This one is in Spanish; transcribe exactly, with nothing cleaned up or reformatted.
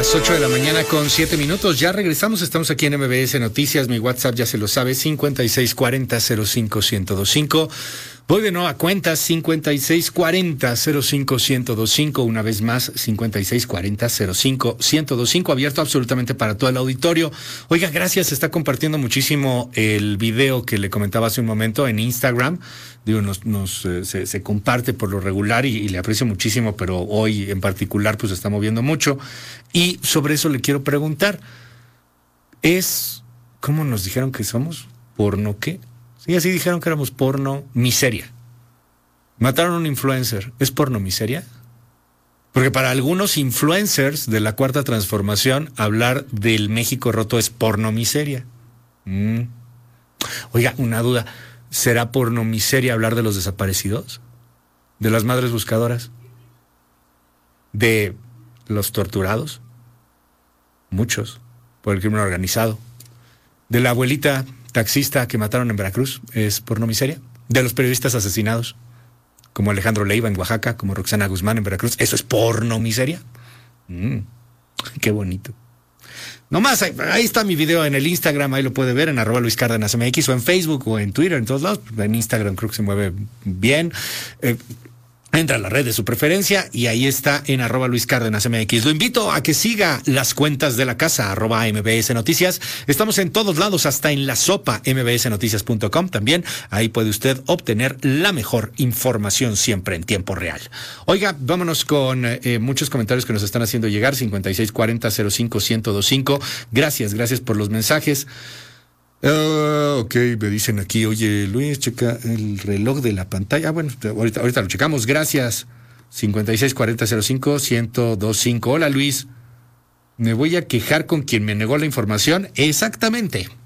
las ocho de la mañana con siete minutos. Ya regresamos, estamos aquí en M B S Noticias. Mi WhatsApp ya se lo sabe, cincuenta y seis cuarenta cero cinco ciento veinticinco. Voy de nuevo a cuentas, cincuenta y seis cuarenta cero cinco ciento veinticinco. Una vez más, cincuenta y seis cuarenta cero cinco ciento veinticinco. Abierto absolutamente para todo el auditorio. Oiga, gracias, se está compartiendo muchísimo el video que le comentaba hace un momento en Instagram. Digo, nos, nos eh, se, se comparte por lo regular y, y le aprecio muchísimo, pero hoy en particular pues se está moviendo mucho. Y sobre eso le quiero preguntar. ¿Es, cómo nos dijeron que somos? ¿Porno qué? Sí, así dijeron que éramos porno miseria. Mataron a un influencer. ¿Es porno miseria? Porque para algunos influencers de la Cuarta Transformación, hablar del México roto es porno miseria. Mm. Oiga, una duda. ¿Será porno miseria hablar de los desaparecidos? ¿De las madres buscadoras? ¿De los torturados? Muchos, por el crimen organizado. ¿De la abuelita taxista que mataron en Veracruz? ¿Es porno miseria? ¿De los periodistas asesinados? Como Alejandro Leiva en Oaxaca, como Roxana Guzmán en Veracruz. ¿Eso es porno miseria? Mm, qué bonito. Nomás, ahí, ahí está mi video en el Instagram, ahí lo puede ver en arroba Luis Cárdenas M X, o en Facebook o en Twitter, en todos lados. En Instagram creo que se mueve bien. Eh, Entra a la red de su preferencia y ahí está en arroba Luis Cárdenas M X. Lo invito a que siga las cuentas de la casa, arroba M B S Noticias. Estamos en todos lados, hasta en la sopa, m b s noticias punto com también. Ahí puede usted obtener la mejor información siempre en tiempo real. Oiga, vámonos con eh, muchos comentarios que nos están haciendo llegar, cincuenta y seis cuarenta cero cinco ciento veinticinco. Gracias, gracias por los mensajes. Uh, ok, me dicen aquí, oye Luis, checa el reloj de la pantalla. Ah, bueno, ahorita, ahorita lo checamos, gracias. cincuenta y seis cuarenta cero cinco ciento veinticinco. Hola Luis, me voy a quejar con quien me negó la información. Exactamente.